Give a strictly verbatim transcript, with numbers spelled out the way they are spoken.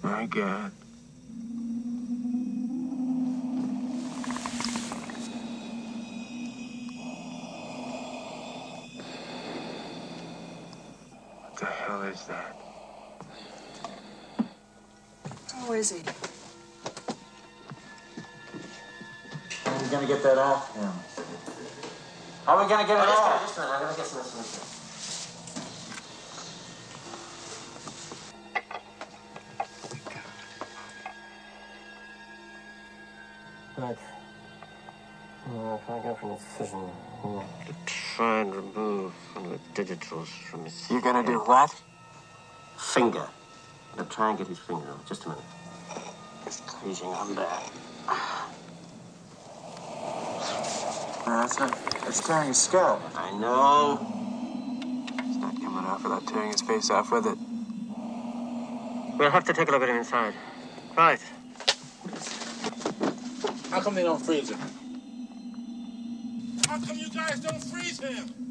My God. What the hell is that? How is he? How are we gonna get that off him? How are we gonna get it Oh, off? just a minute, I'm gonna get some information. Right. Uh, try again from his decision. Hmm. To try and remove one of the digitals from his You're gonna head. do what? Finger. Now try and get his finger on. Just a minute. Squeezing on there. No, that's not. That's tearing his scalp. I know. It's not coming off without tearing his face off with it. We'll have to take a look at him inside. Right. How come they don't freeze him? How come you guys don't freeze him?